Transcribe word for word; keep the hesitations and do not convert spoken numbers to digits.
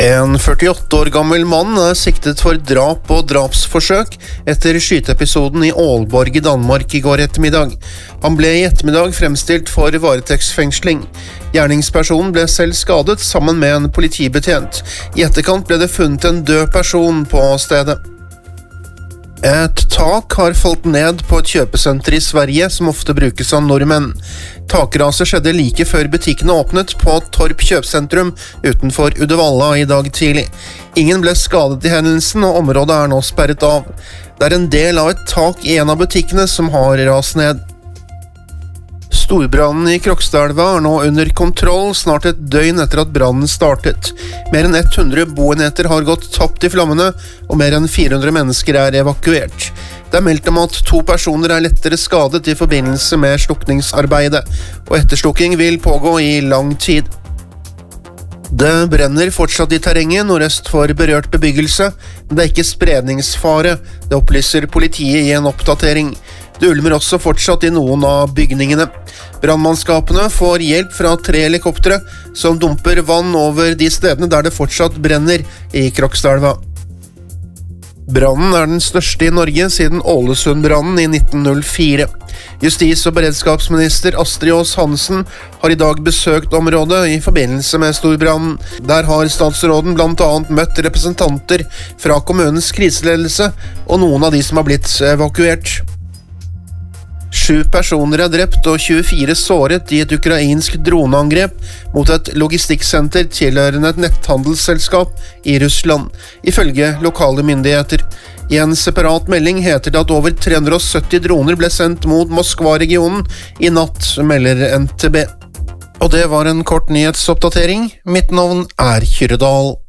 En førtiåtte år gammel mann er siktet for drap og drapsforsøk etter skyteepisoden i Aalborg i Danmark i går ettermiddag. Han ble i ettermiddag fremstilt for varetektsfengsling. Gjerningspersonen ble selv skadet sammen med en politibetjent. I etterkant ble det funnet en død person på stedet. Et tak har falt ned på et kjøpesenter i Sverige som ofte brukes av nordmenn. Takraset skjedde like før butikkene åpnet på Torp kjøpesentrum utenfor Uddevalla i dag tidlig. Ingen ble skadet i hendelsen, og området er nå sperret av. Det er en del av et tak i en av butikkene som har rast ned. Storbrannen i Krokstadelva er nå under kontroll, snart et døgn etter at brannen startet. Mer enn hundre boenheter har gått tapt i flammene, og mer enn fire hundre mennesker er evakuert. Det er meldt om at to personer er lettere skadet i forbindelse med slukningsarbeidet, og etterslukking vil pågå i lang tid. Det brenner fortsatt i terrenget nordøst for berørt bebyggelse, men det er ikke spredningsfare, det opplyser politiet i en oppdatering. Det ulmer også fortsatt i noen av bygningene. Brannmannskapene får hjelp fra tre helikoptre som dumper vann over de stedene der det fortsatt brenner i Krokstadelva. Brannen er den største i Norge siden Ålesundbrannen i nitten null fire. Justis- og beredskapsminister Astrid Aas Hansen har i dag besøkt området i forbindelse med storbrannen. Der har statsråden blant annet møtt representanter fra kommunens kriseledelse og noen av de som har blitt evakuert. Sju personer er drept og tjuefire såret i et ukrainsk droneangrep mot et logistikksenter tilhørende et netthandelsselskap i Russland, ifølge lokale myndigheter. I en separat melding heter det at over tre hundre og sytti droner ble sendt mot Moskva-regionen i natt, melder N T B. Og det var en kort nyhetsoppdatering. Mitt navn er Kyrre Dahl.